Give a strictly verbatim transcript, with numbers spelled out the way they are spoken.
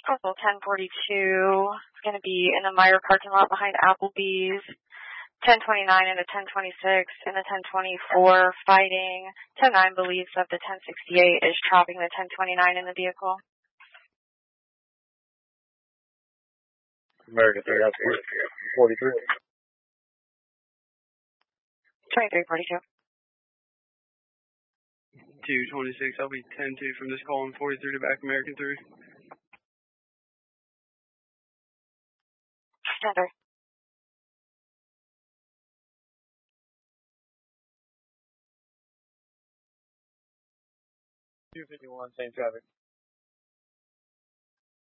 Couple ten forty-two, it's going to be in the Meyer parking lot behind Applebee's. ten twenty-nine and a ten twenty-six and the ten twenty-four fighting. ten nine believes that the ten sixty-eight is trapping the ten twenty-nine in the vehicle. American three, that's forty-three. twenty-three forty-two. two twenty-six, I'll be ten two from this call and forty-three to back American three. ten three. two fifty-one, same traffic.